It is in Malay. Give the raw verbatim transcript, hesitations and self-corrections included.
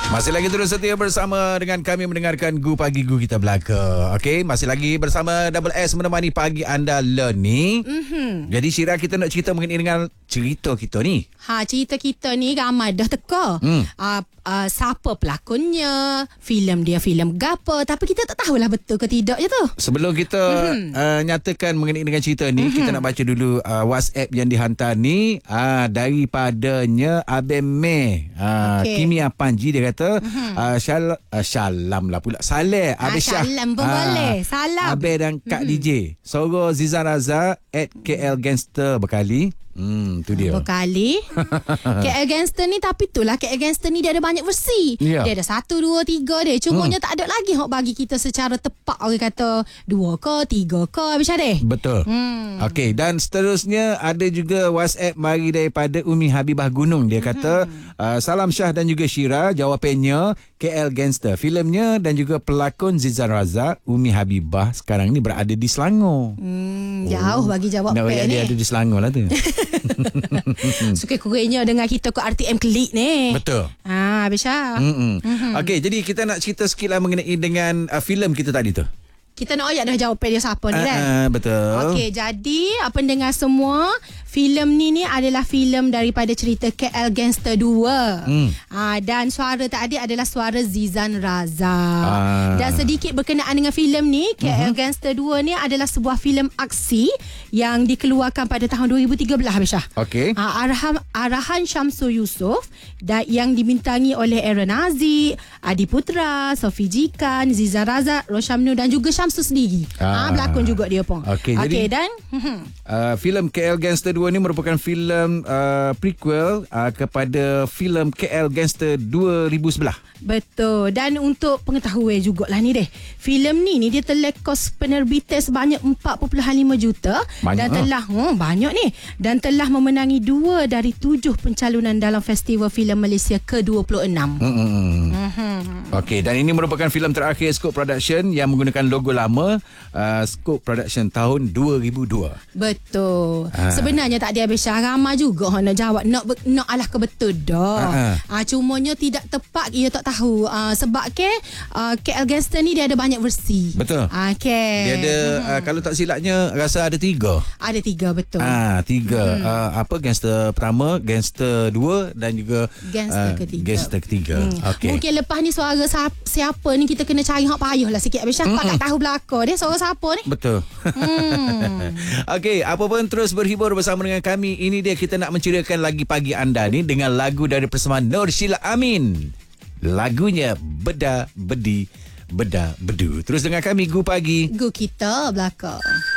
Masih lagi terus setia bersama dengan kami mendengarkan Gu Pagi Gu Kita Belaka. Okey, masih lagi bersama Double S menemani pagi anda Learning. Mm-hmm. Jadi Syira, kita nak cerita mengenai dengan cerita kita ni. Ha, cerita kita ni ramai dah teka. Hmm. Uh, uh, siapa pelakonnya, filem dia filem gapo, tapi kita tak tahulah betul ke tidak je tu. Sebelum kita mm-hmm. uh, nyatakan mengenai dengan cerita ni, mm-hmm. kita nak baca dulu uh, WhatsApp yang dihantar ni uh, daripadanya Abang Meh. Uh, okay. Kimia Panji, dia kata mm-hmm. uh, syal, uh, Syalam lah pula Saleh ha, Abang Syah. Salam pun uh, boleh. Salam Abang dan Kak mm-hmm. D J Soro Zizan Raza at K L Gangster berkali. Hmm, tu dia. Berkali. K L Gangster ni, tapi itulah K L Gangster ni dia ada banyak versi. Yeah. Dia ada satu, dua, tiga dia. Cumanya hmm. tak ada lagi hok bagi kita secara tepat orang kata dua ke, tiga ke, macam deh. Betul. Hmm. Okey, dan seterusnya ada juga WhatsApp mari daripada Umi Habibah Gunung. Dia kata, hmm. uh, salam Syah dan juga Syira. Jawapannya K L Gangster. Filmnya dan juga pelakon Zizan Raza, Umi Habibah sekarang ni berada di Selangor. Hmm, jauh oh. bagi jawab nak pen ni. Dia ada di Selangor lah tu. Suka-kurangnya dengan kita ke R T M Klik ni. Betul. Ah, Abisha. Mm-hmm. Okey, jadi kita nak cerita sikit lah mengenai dengan uh, filem kita tadi tu. Kita nak ayat dah jawapan dia siapa ni, uh, kan? Uh, betul. Okey, jadi pendengar semua, filem ni ni adalah filem daripada cerita K L Gangster dua. Hmm. Uh, dan suara tadi adalah suara Zizan Raza. Uh. Dan sedikit berkenaan dengan filem ni, K L uh-huh. Gangster dua ni adalah sebuah filem aksi yang dikeluarkan pada tahun dua ribu tiga belas, Abishah. Okey. Uh, arahan, arahan Syamsul Yusof dan yang dibintangi oleh Aaron Aziz, Adi Putra, Sofi Jikan, Zizan Raza, Roshamnu dan juga Syamsul sendiri. Ah, ah berlakon juga dia pun. Okey, okay, jadi dan uh, filem K L Gangster dua ni merupakan filem uh, prequel uh, kepada filem K L Gangster dua ribu sebelas. Betul. Dan untuk pengetahuan jugalah ni deh, filem ni ni dia telah kos penerbitan sebanyak empat perpuluhan lima juta. Banyak, dan telah ha? oh, banyak ni dan telah memenangi dua dari tujuh pencalonan dalam Festival Filem Malaysia ke dua puluh enam. Mm-hmm. Mm-hmm. Okey, dan ini merupakan filem terakhir Scope Production yang menggunakan logo lama, uh, Scope Production tahun dua ribu dua. Betul. Ha. Sebenarnya tak ada habis ramai juga ha, nak jawab nak nak alah ke betul dah. Ha. Ha, cumanya tidak tepat, ia tak tahu uh, sebab ke uh, K L Gangster ni dia ada banyak versi. Betul. Okay. Dia ada hmm. uh, kalau tak silapnya rasa ada tiga. Ada tiga, betul. Ah, tiga. Hmm. Uh, apa Gangster pertama, Gangster dua dan juga Gangster uh, ketiga. Gangster ketiga. Hmm. Okay. Mungkin lepas ni suara siapa ni kita kena cari hak payahlah sikit habis siapa tak tahu belakang dia suara siapa ni. Betul. Hmm. Okey, apa pun terus berhibur bersama dengan kami. Ini dia kita nak menceriakan lagi pagi anda ni dengan lagu dari persembahan Nur Sheila Amin. Lagunya Beda Bedi Beda Bedu. Terus dengan kami Gu Pagi Gu Kita Belaka.